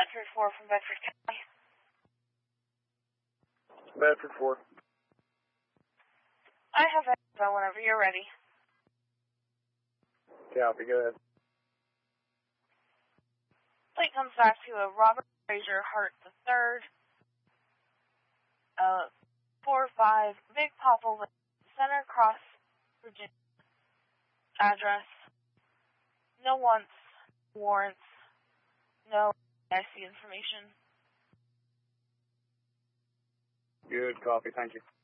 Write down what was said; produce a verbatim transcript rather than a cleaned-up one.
Bedford four from Bedford County. Bedford four. I have info whenever you're ready. Copy, go ahead. Plate comes back to a Robert Fraser Hart the third. Uh, four five Big Popple Lane, Center Cross, Virginia. Address. No wants, warrants, no I C information. Good copy, thank you.